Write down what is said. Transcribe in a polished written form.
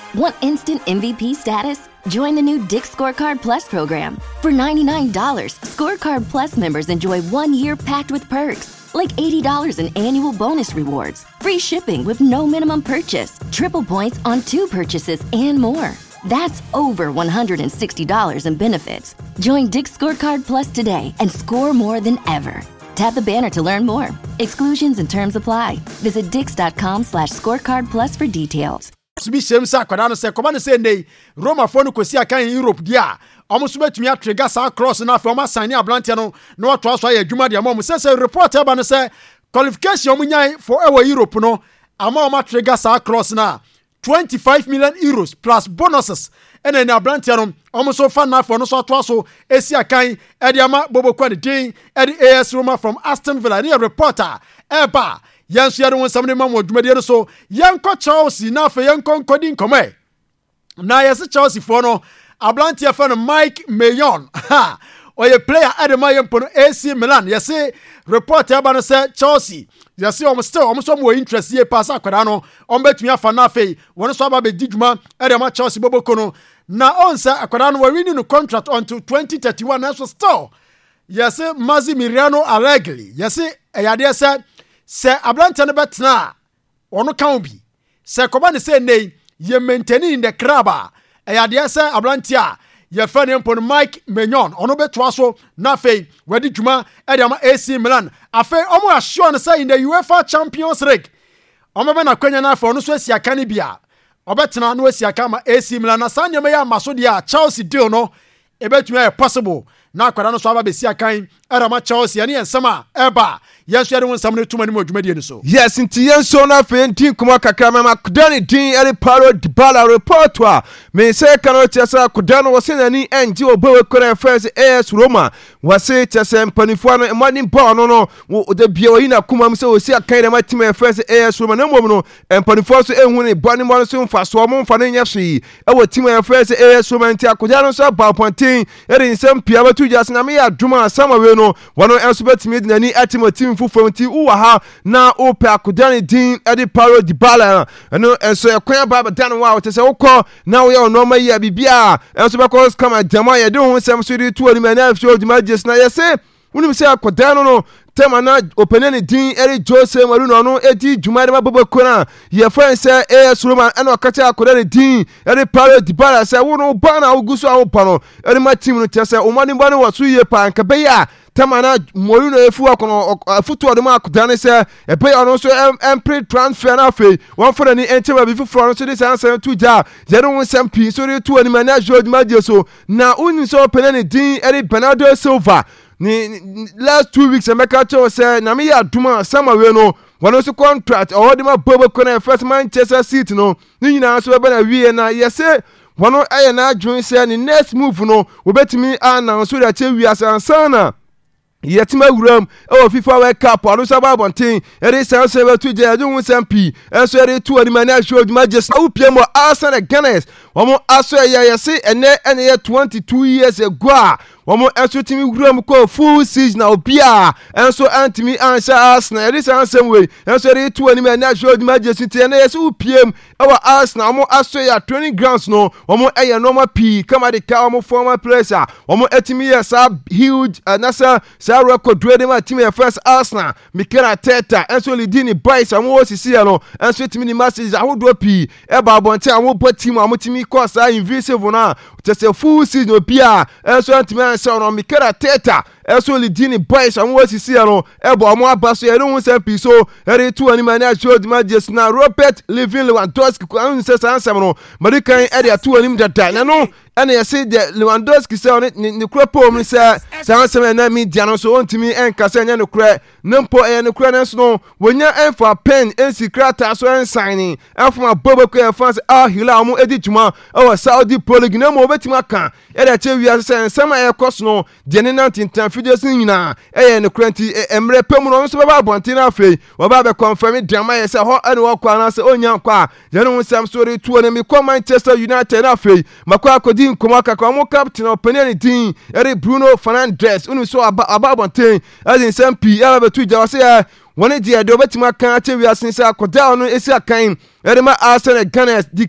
Want instant MVP status? Join the new Dick's Scorecard Plus program. For $99, Scorecard Plus members enjoy 1 year packed with perks, like $80 in annual bonus rewards, free shipping with no minimum purchase, triple points on 2 purchases, and more. That's over $160 in benefits. Join Dick's Scorecard Plus today and score more than ever. Tap the banner to learn more. Exclusions and terms apply. Visit dix.com/scorecard plus for details. Subi shemsa kwada no se koba no se nei Roma fo no kosi akan Europe dia omuso betumi atrega sa cross na fa omasane ablante no na wato aso ya adwuma dia mo se report eba no se qualification omunyan for ewa Europe no ama omatrega sa cross na 25 million euros plus bonuses ene na ablante no omuso fa na for no so ato aso esi akan edi ama bobo kwa din edi AS Roma from Aston Villa ni reporter eba yansu yare won samne mam odwumade no so yanko Chelsea na fa yanko nkodi nkome na yesi Chelsea for no ablante fa no Mike Maignan ha oye player adema yempo no AC Milan yesi report eba no say Chelsea yesi almost mo interest ye pass akwada no betumi afa na fa won so aba be didwuma adema Chelsea boboko no na onsa akwada no we no contract until 2031 na so still yesi Massimiliano Allegri yesi eyade se ablante no betna ono kan bi se koba ne se nei ye maintaining in the craba eyade se ablante a ye fa ne mpon Mike Maignan ono betwa so na fei wadi dwuma ama AC Milan afei omo assure ne say in the UEFA Champions League omo be na kwanya na fa ono so asiaka ne bia obetna no asiaka ma AC Milan na sanya me ya maso dia Chelsea deal no ebetumi possible na akwada no so aba be siakan ama Chelsea ne ensama eba yanso yare won samne tuma ni modwumade ni so yes nti yanso na fe ntin kuma kakra ma kudani din ere Paulo Dybala report wa me se kano tiasa kudano wose nani enji obawe kora first AS Roma wase tiasa mpanifo no emani ba no de bia oyi na kuma mse osi akan de matima first AS Roma na mom no mpanifo so ehun ne bani mo so mfa so mo mfa ne nyahwe ewo tima first AS Roma nti akudano so ba pontin ere nsem pia batu jase na me ya dwuma sama we no wono enso betimi de nani atima tim fufomti uwa ha na ope akudani din edi Paulo Dybala no enso ekwan baba dan wa o tese wokọ na wo ye no ma ya bibia enso be ko kama jama ye de ho sem so di tu ani ma na afio dima jes na ye se unim se akudani no tema na openeni din eri Jose Mourinho no edi dwumade ma bobo kona ye fan se AS Roma ena okacha akudani din eri Paulo Dybala se wo no ba na oguso awo pa no eri ma team no tese o mani ba no waso ye pa nka be ya Tamana Mourinho efu akono futu odema akudane se ebe ono so empre transfer na fe won for ni enteba bi fufu ono so this answer to ja zero won sampi so re tu ani manage odema je so na uni so penani din eri Bernardo Silva ni last 2 weeks Emeka cho se na me ya duma sama we no wono so contract odema bobo kona first Manchester City no ni nyina so be na wie na yese wono aye na adwun se ni next move no obetimi announce so da che wi asansana yetima wuram o FIFA World Cup anu saba bontin ere sanse betu je adun sampi enso ere tu ani mani asho duma je sa upie mo Arsenal Gunners omo aso ya yesi ene 22 years ago womo enso timi wuram ko full season na obia enso antimi ansha Arsenal ere sanse we enso ere tu ani mani asho duma je sinte ene yesi upie ewa Arsenal omo aso ya training grounds no omo eye normal p kama de ka omo former players omo etimi yesa huge nasa sa record ready my team first Arsenal Mikel Arteta enso lidini boys amu osisi ya no enso timi ni message ahodo pi eba bonte amu bot team amu timi course invisible na tese full season obia enso antimi ansa no Mikel Arteta enso lidini boys amu osisi ya no eba amu abaso ya no se pi so ere tu ani mani asho di majes na Robert Lewandowski ko anu se sansa no marikan ere atu ani mdada na no ene yesi de Lewandowski se on ni kropo mi se sansa na mi dia no so ontimi enkasa nya no kra nempo no kra na so no wonya enfa pen ensikrata so ensigning enfuma bobo ko fans Hilal mu edijuma o Saudi Pro League na mo betima kan ere che wi ase ensama e koso no de ne nantintan fideos nyina no kranti emre pemu no so baba bontina afei wo ba be confirm drama ye se ho ene wo kwa na se onya kwa de no sam story tu na mi ko Manchester United afei makwa akodi nkoma kakwa mo captain opinion din ere Bruno Fernandes unu so aba bontin as in sampi aba betu ja wase woni dia de obetima kan achewi asense akoda no esi akan ere ma Arsenal Gunners di